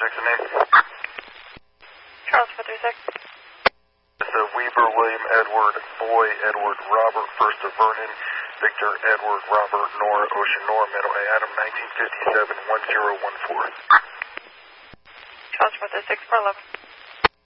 436 a name. Charles 436. It's Weber, William, Edward, Boy, Edward, Robert, first of Vernon, Victor, Edward, Robert, Nora, Ocean, Nora, Meadow, Adam, 1957, 1014. Charles 436, 411.